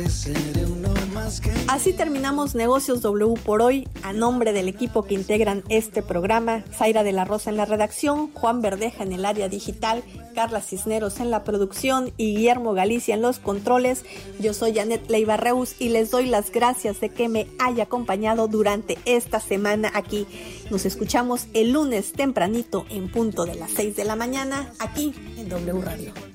Así terminamos Negocios W por hoy. A nombre del equipo que integran este programa, Zaira de la Rosa en la redacción, Juan Verdeja en el área digital, Carla Cisneros en la producción y Guillermo Galicia en los controles, yo soy Janet Leiva Reus y les doy las gracias de que me haya acompañado durante esta semana aquí. Nos escuchamos el lunes tempranito en punto de las 6 de la mañana aquí en W Radio.